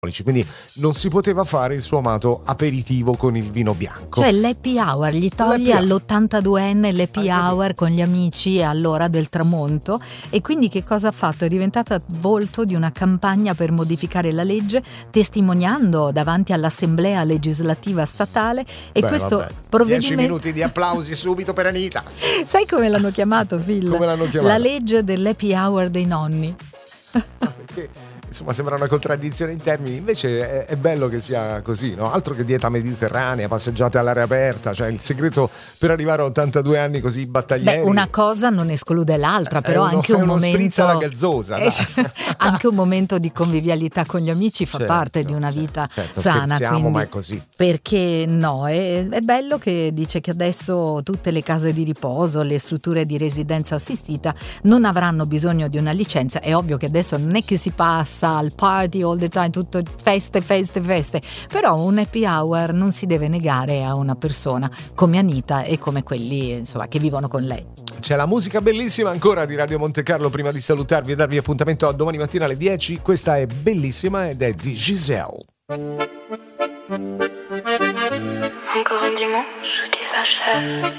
quindi non si poteva fare il suo amato aperitivo con il vino bianco. Cioè l'happy hour, gli toglie all'82enne l'happy hour con gli amici all'ora del tramonto, e quindi che cosa ha fatto? È diventata volto di una campagna per modificare la legge, testimoniando davanti all'Assemblea legislativa statale, e questo provvedimento... 10 minuti di applausi subito per Anita. Sai come l'hanno chiamato, Phil? Come l'hanno chiamato? La legge dell'happy hour dei nonni. Perché insomma sembra una contraddizione in termini, invece è bello che sia così, no? Altro che dieta mediterranea, passeggiate all'aria aperta, cioè il segreto per arrivare a 82 anni così battaglieri. Una cosa non esclude l'altra, però anche un momento spritz alla gazzosa, anche un momento di convivialità con gli amici fa parte di una vita sana, quindi, ma è così. Perché no? È bello che dice che adesso tutte le case di riposo, le strutture di residenza assistita non avranno bisogno di una licenza. È ovvio che adesso non è che si passa al party all the time, tutto feste, però un happy hour non si deve negare a una persona come Anita e come quelli, insomma, che vivono con lei. C'è la musica bellissima ancora di Radio Monte Carlo. Prima di salutarvi e darvi appuntamento a domani mattina alle 10, questa è bellissima ed è di Giselle. Encore un dimanche, tout s'achève.